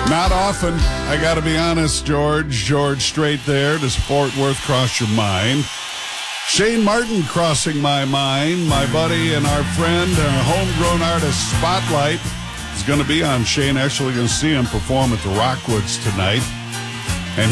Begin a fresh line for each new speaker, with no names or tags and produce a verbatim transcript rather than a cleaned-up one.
Not often, I got to be honest, George. George Strait there. Does Fort Worth cross your mind? Shane Martin crossing my mind. My buddy and our friend, our homegrown artist Spotlight is going to be on. Shane actually going to see him perform at the Rockwoods tonight.